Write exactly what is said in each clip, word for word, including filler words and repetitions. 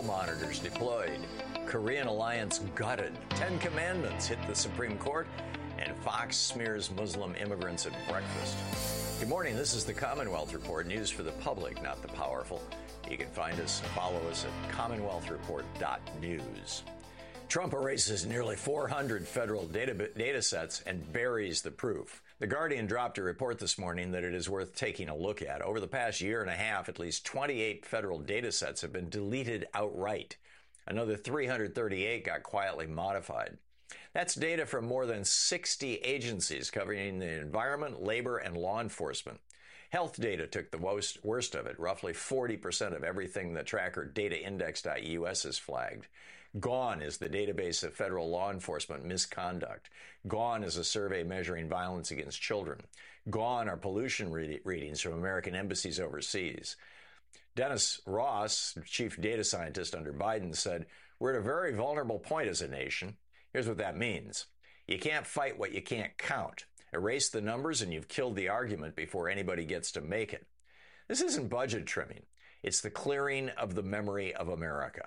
monitors deployed. Korean alliance gutted. Ten Commandments hit the Supreme Court. And Fox smears Muslim immigrants at breakfast. Good morning. This is the Commonwealth Report, news for the public, not the powerful. You can find us and follow us at commonwealth report dot news. Trump erases nearly four hundred federal data, data sets and buries the proof. The Guardian dropped a report this morning that it is worth taking a look at. Over the past year and a half, at least twenty-eight federal data sets have been deleted outright. Another three hundred thirty-eight got quietly modified. That's data from more than sixty agencies covering the environment, labor, and law enforcement. Health data took the worst, worst of it. Roughly forty percent of everything the tracker data index dot U S is flagged. Gone is the database of federal law enforcement misconduct. Gone is a survey measuring violence against children. Gone are pollution re- readings from American embassies overseas. Dennis Ross, chief data scientist under Biden, said, "We're at a very vulnerable point as a nation." Here's what that means. You can't fight what you can't count. Erase the numbers and you've killed the argument before anybody gets to make it. This isn't budget trimming. It's the clearing of the memory of America.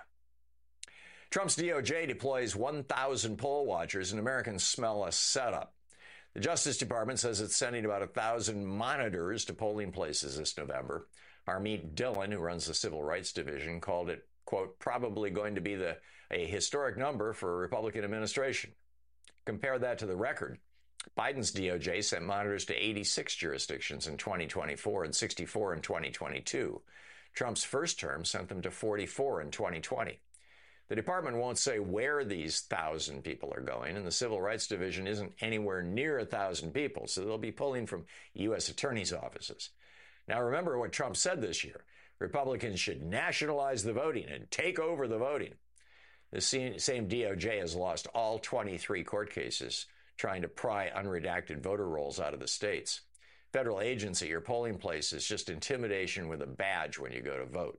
Trump's D O J deploys one thousand poll watchers and Americans smell a setup. The Justice Department says it's sending about one thousand monitors to polling places this November. Harmeet Dillon, who runs the Civil Rights Division, called it, quote, probably going to be the a historic number for a Republican administration. Compare that to the record. Biden's D O J sent monitors to eighty-six jurisdictions in twenty twenty-four and sixty-four in twenty twenty-two. Trump's first term sent them to forty-four in twenty twenty. The department won't say where these thousand people are going, and the Civil Rights Division isn't anywhere near a thousand people, so they'll be pulling from U S attorneys' offices. Now, remember what Trump said this year. Republicans should nationalize the voting and take over the voting. The same D O J has lost all twenty-three court cases trying to pry unredacted voter rolls out of the states. Federal agents at your polling place is just intimidation with a badge when you go to vote.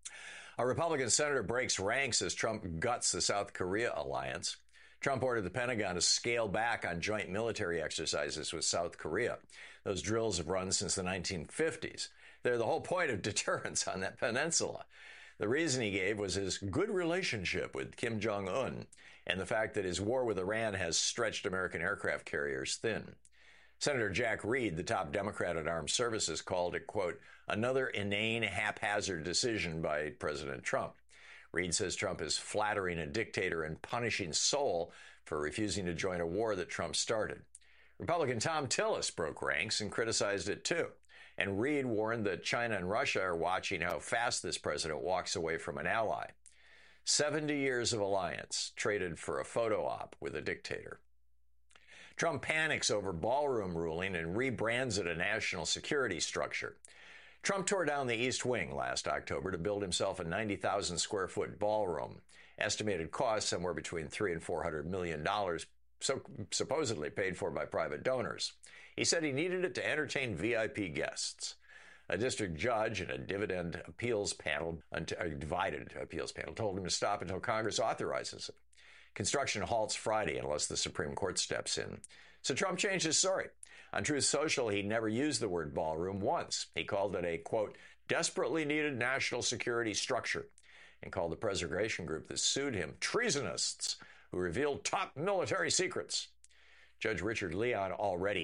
A Republican senator breaks ranks as Trump guts the South Korea alliance. Trump ordered the Pentagon to scale back on joint military exercises with South Korea. Those drills have run since the nineteen fifties. They're the whole point of deterrence on that peninsula. The reason he gave was his good relationship with Kim Jong-un and the fact that his war with Iran has stretched American aircraft carriers thin. Senator Jack Reed, the top Democrat at Armed Services, called it, quote, another inane, haphazard decision by President Trump. Reed says Trump is flattering a dictator and punishing Seoul for refusing to join a war that Trump started. Republican Tom Tillis broke ranks and criticized it too. And Reed warned that China and Russia are watching how fast this president walks away from an ally. seventy years of alliance traded for a photo op with a dictator. Trump panics over ballroom ruling and rebrands it a national security structure. Trump tore down the East Wing last October to build himself a ninety thousand square foot ballroom. Estimated cost somewhere between three and four hundred million dollars, so supposedly paid for by private donors. He said he needed it to entertain V I P guests. A district judge and a dividend appeals panel, a divided appeals panel, told him to stop until Congress authorizes it. Construction halts Friday unless the Supreme Court steps in. So Trump changed his story. On Truth Social, he never used the word ballroom once. He called it a, quote, desperately needed national security structure, and called the preservation group that sued him treasonists who revealed top military secrets. Judge Richard Leon already